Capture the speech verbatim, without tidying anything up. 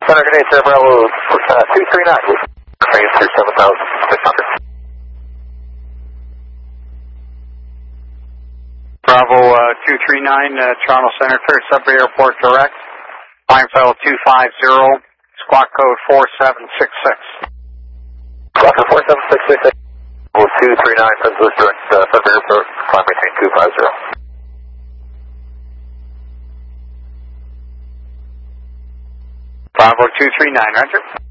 Center Grenade, Sierra Bravo uh, two three nine. Phase through seven thousand six hundred. Bravo uh, two three nine, uh, Toronto Center, clear Sudbury Airport direct. Line file two five zero, squawk code four seven six six. Squawk code four seven six six. two three nine, President direct uh, Sudbury Airport, climb maintain two five zero. Bravo two three nine, roger.